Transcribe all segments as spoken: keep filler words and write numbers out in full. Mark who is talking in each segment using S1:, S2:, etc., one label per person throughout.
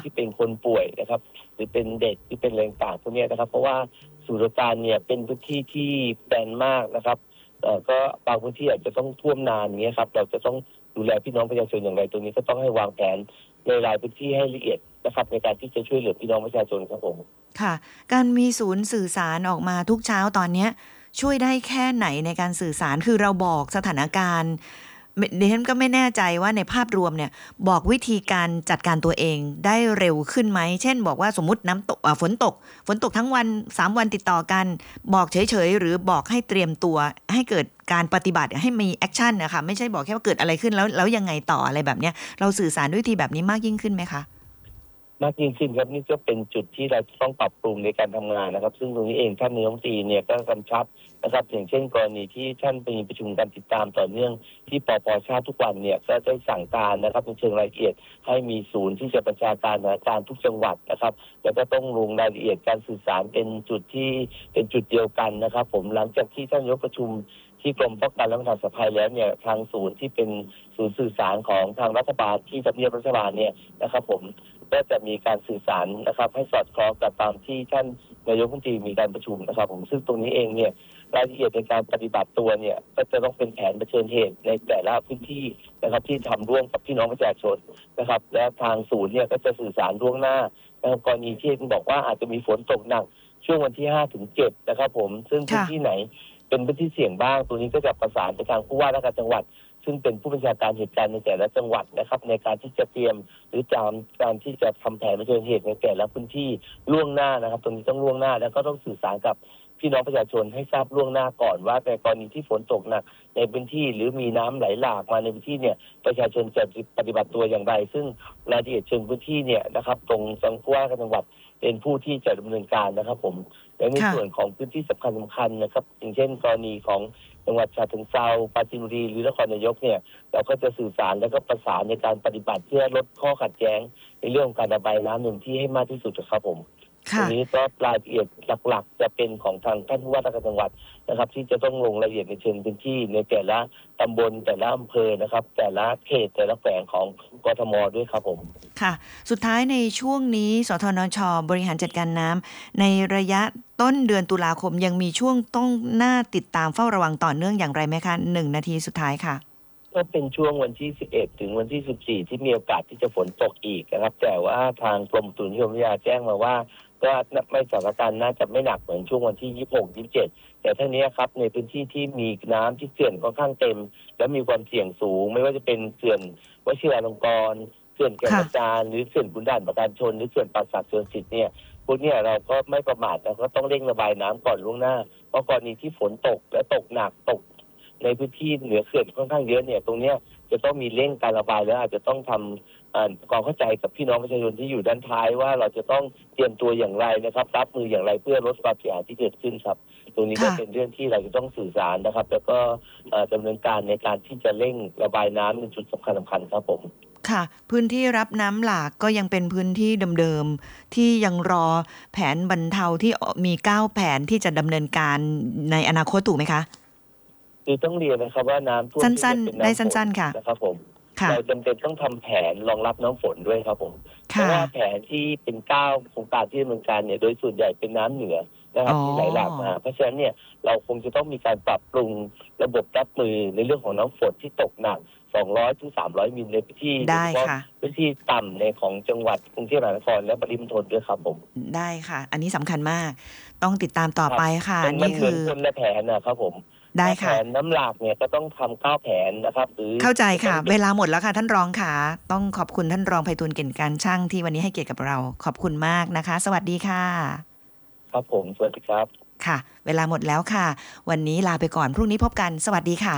S1: ที่เป็นคนป่วยนะครับหรือเป็นเด็กที่เป็นแรงต่างพวกนี้นะครับเพราะว่าสมุทรปราการเนี่ยเป็นพื้นที่ที่แปรนมากนะครับเอ่อก็บางพื้นที่อาจจะต้องท่วมนานอย่างเงี้ยครับเราจะต้องดูแลพี่น้องประชาชนอย่างไรตรงนี้ก็ต้องให้วางแผนในรายพื้นที่ให้ละเอียดนะครับในการที่จะช่วยเหลือพี่น้องประชาชนครับผม
S2: ค่ะการมีศูนย์สื่อสารออกมาทุกเช้าตอนเนี้ยช่วยได้แค่ไหนในการสื่อสารคือเราบอกสถานการณ์ดิฉันก็ไม่แน่ใจว่าในภาพรวมเนี่ยบอกวิธีการจัดการตัวเองได้เร็วขึ้นไหมเช่นบอกว่าสมมุติน้ำตกฝนตกฝนตกทั้งวันสามวันติดต่อกันบอกเฉยๆหรือบอกให้เตรียมตัวให้เกิดการปฏิบัติให้มีแอคชั่นนะคะไม่ใช่บอกแค่ว่าเกิดอะไรขึ้นแล้วแล้วยังไงต่ออะไรแบบเนี้ยเราสื่อสารด้วยวิธีแบบนี้มากยิ่งขึ้นไหมคะ
S1: มากยิ่งขึ้นครับนี่ก็เป็นจุดที่เราต้องปรับปรุงในการทำงานนะครับซึ่งตรงนี้เองท่านนายกรัฐมนตรีเนี่ยก็กำชับนะครับอย่างเช่นกรณีที่ท่านไปประชุมการติดตามต่อเนื่องที่ปปชทุกวันเนี่ยก็ได้สั่งการนะครับในเชิงรายละเอียดให้มีศูนย์ที่จะประชาการสถานการณ์ทุกจังหวัดนะครับแล้วก็ต้องลงรายละเอียดการสื่อสารเป็นจุดที่เป็นจุดเดียวกันนะครับผมหลังจากที่ท่านนายกประชุมที่กรมป้องกันและบรรเทาสาธารณภัยแล้วเนี่ยทางศูนย์ที่เป็นศูนย์สื่อสารของทางรัฐบาลที่ทำเนียบรัฐบาลเนี่ยนะครับผมก็จะมีการสื่อสารนะครับให้สอดคล้องกับตามที่ท่านนายกรัฐมนตรีมีการประชุมนะครับผมซึ่งตรงนี้เองเนี่ยรายละเอียดในการปฏิบัติตัวเนี่ยก็จะต้องเป็นแผนเผชิญเหตุในแต่ละพื้นที่นะครับที่ทำร่วมกับพี่น้องประชาชนนะครับและทางศูนย์เนี่ยก็จะสื่อสารล่วงหน้าในกรณีที่บอกว่าอาจจะมีฝนตกหนักช่วงวันที่ห้าถึงเจ็ดนะครับผมซึ่งพื้นที่ไหนเป็นพื้นที่เสี่ยงบ้างตัวนี้ก็จะประสานไปทางผู้ว่าราชการจังหวัดซึ่งเป็นผู้บัญชาการเหตุการณ์ในแต่ละจังหวัดนะครับในการที่จะเตรียมหรือจามการที่จะทำแผนเผชิญเหตุในแต่ละพื้นที่ล่วงหน้านะครับตรงนี้ต้องล่วงหน้าแล้วก็ต้องสื่อสารกับพี่น้องประชาชนให้ทราบล่วงหน้าก่อนว่าในกรณีที่ฝนตกหนักในพื้นที่หรือมีน้ำไหลหลากมาในพื้นที่เนี่ยประชาชนจะปฏิบัติตัวอย่างไรซึ่งรายละเอียดเชิงพื้นที่เนี่ยนะครับตรงจังหวัดจังหวัดเป็นผู้ที่จะดำเนินการนะครับผมและในส่วนของพื้นที่สำคัญสำคัญนะครับอย่างเช่นกรณีของจังหวัดฉะเชิงเทราปราจีนบุรีหรือนครนายกเนี่ยเราก็จะสื่อสารและก็ประสานในการปฏิบัติเพื่อลดข้อขัดแย้งในเรื่องของการระบายน้ำในพื้นที่ให้มากที่สุดครับผมตรงนี้ก็รายละเอียดหลักๆจะเป็นของทางท่านผู้ว่าราชการจังหวัดนะครับที่จะต้องลงรายละเอียดในเชิงพื้นที่ในแต่ละตำบลแต่ละอำเภอนะครับแต่ละเขตแต่ละแขวงของกทมด้วยครับผม
S2: ค่ะสุดท้ายในช่วงนี้สทนชบริหารจัดการน้ำในระยะต้นเดือนตุลาคมยังมีช่วงต้องน่าติดตามเฝ้าระวังต่อเนื่องอย่างไรไหมคะหนึ่งนาทีสุดท้ายค่ะ
S1: ก็เป็นช่วงวันที่สิบเอ็ดถึงวันที่สิบสี่ที่มีโอกาสที่จะฝนตกอีกนะครับแต่ว่าทางกรมอุตุนิยมวิทยาแจ้งมาว่าก็ไม่สถานการณ์น่าจะไม่หนักเหมือนช่วงวันที่ยี่สิบหก ยี่สิบเจ็ดแต่ทั้งนี้ครับในพื้นที่ที่มีน้ำที่เขื่อนค่อนข้างเต็มและมีความเสี่ยงสูงไม่ว่าจะเป็นเขื่อนวชิราลงกรณ์เขื่อนแก่งกระจานหรือเขื่อนขุนด่านประการชนหรือเขื่อนป่าสักชลสิทธิ์เนี่ยพวกนี้เราก็ไม่ประมาทเราก็ต้องเร่งระบายน้ำก่อนล่วงหน้าเพราะกรณีที่ฝนตกและตกหนักตกในพื้นที่เหนือเขื่อนค่อนข้างเยอะเนี่ยตรงนี้จะต้องมีเร่งการระบายแล้วอาจจะต้องทำความเข้าใจกับพี่น้องประชาชนที่อยู่ด้านท้ายว่าเราจะต้องเตรียมตัวอย่างไรนะครับรับมืออย่างไรเพื่อลดความเสียหายที่เกิดขึ้นครับตรงนี้ก็เป็นเรื่องที่เราจะต้องสื่อสารนะครับแล้วก็ดำเนินการในการที่จะเร่งระบายน้ำเป็นจุดสำคัญสำคัญครับผม
S2: ค่ะพื้นที่รับน้ำหลากก็ยังเป็นพื้นที่เดิมๆที่ยังรอแผนบรรเทาที่มีเก้าแผนที่จะดำเนินการในอนาคตถูกไหมคะ
S1: คือต้องเรียนนะครับว่าน้ำท่วม
S2: สั้นๆได้สั้นๆค่ะ
S1: นะครับผมเราจำเป็นต้องทำแผนรองรับน้ำฝนด้วยครับผมเพราะว่าแผนที่เป็นเก้าโครงการที่ดำเนินการเนี่ยโดยส่วนใหญ่เป็นน้ำเหนือนะครับที่ไหลหลากมาเพราะฉะนั้นเนี่ยเราคงจะต้องมีการปรับปรุงระบบรับมือในเรื่องของน้ำฝนที่ตกหนักสองร้อยถึงสามร้อยมิลในพื้นที่โดยเฉพาะพื้นที่ต่ำในของจังหวัดกรุงเทพมหานครและปริมณฑลด้วยครับผม
S2: ได้ค่ะอันนี้สำคัญมากต้องติดตามต่อไปค่ะ
S1: นี่คือคนละแผนนะครับผม
S2: ได้ค่ะ
S1: แผนน้ำหลากเนี่ยก็ต้องทำเก้าแผนนะครับหรือ
S2: เข้าใจค่ะเวลาหมดแล้วค่ะท่านรองค่ะต้องขอบคุณท่านรองไพฑูรย์เก่งการช่างที่วันนี้ให้เกียรติกับเราขอบคุณมากนะคะสวัสดีค่ะ
S1: ครับผมสวัสดีครับ
S2: ค่ะเวลาหมดแล้วค่ะวันนี้ลาไปก่อนพรุ่งนี้พบกันสวัสดีค่ะ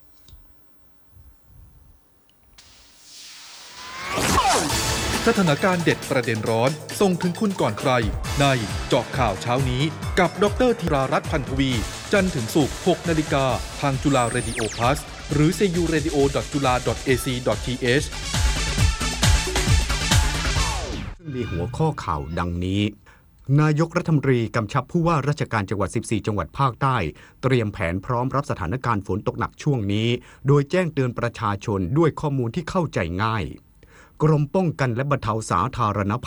S3: สถานการณ์เด็ดประเด็นร้อนส่งถึงคุณก่อนใครในเจาะข่าวเช้านี้กับดร.ธีรารัตน์พันธวีจันทร์ถึงศุกร์ หกนาฬิกาทางจุฬาเรดิโอ Plus หรือ ซี ยู เรดิโอ ดอท จุฬา ดอท เอ ซี ดอท ที เอช
S4: มีหัวข้อข่าวดังนี้นายกรัฐมนตรีกำชับผู้ว่าราชการจังหวัดสิบสี่จังหวัดภาคใต้เตรียมแผนพร้อมรับสถานการณ์ฝนตกหนักช่วงนี้โดยแจ้งเตือนประชาชนด้วยข้อมูลที่เข้าใจง่ายกรมป้องกันและบรรเทาสาธารณภัย